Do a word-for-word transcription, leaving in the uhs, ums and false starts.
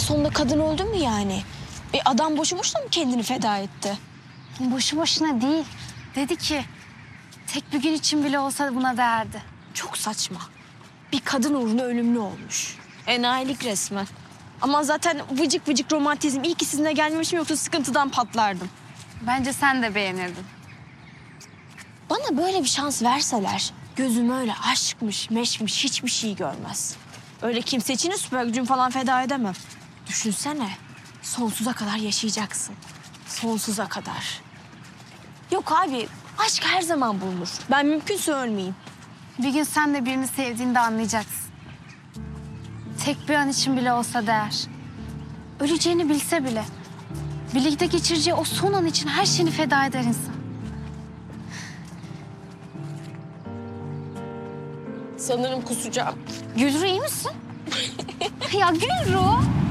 sonunda kadın öldü mü yani? E adam boşu boşuna mı kendini feda etti? Boşu boşuna değil. Dedi ki tek bir gün için bile olsa buna değerdi. Çok saçma. Bir kadın uğruna ölümlü olmuş. Enayilik resmen. Ama zaten vıcık vıcık romantizm iyi ki sizinle gelmemişim, yoksa sıkıntıdan patlardım. Bence sen de beğenirdin. Bana böyle bir şans verseler gözüm öyle aşkmış, meşmiş hiçbir şey görmez. Öyle kimse için de süper gücüm falan feda edemem. Düşünsene, sonsuza kadar yaşayacaksın. Sonsuza kadar. Yok abi, aşk her zaman bulunur. Ben mümkünse ölmeyeyim. Bir gün sen de birini sevdiğinde anlayacaksın. Tek bir an için bile olsa değer. Öleceğini bilse bile. Birlikte geçireceği o son an için her şeyini feda eder insan. Sanırım kusacağım. Gülru iyi misin? Ya Gülru.